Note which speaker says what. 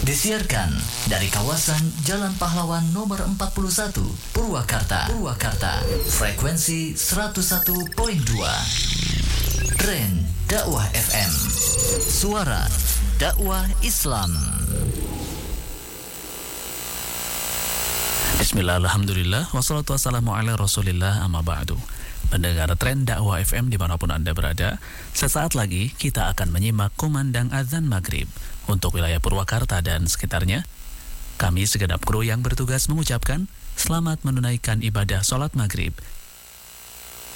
Speaker 1: Disiarkan dari kawasan Jalan Pahlawan nomor 41, Purwakarta. Frekuensi 101.2. Tren Dakwah FM. Suara dakwah Islam.
Speaker 2: Bismillah, alhamdulillah, wassalatu wassalamu ala rasulillah, amma ba'du. Pendengar Tren Dakwah FM dimanapun Anda berada, sesaat lagi kita akan menyimak kumandang azan maghrib untuk wilayah Purwakarta dan sekitarnya. Kami segenap kru yang bertugas mengucapkan selamat menunaikan ibadah sholat maghrib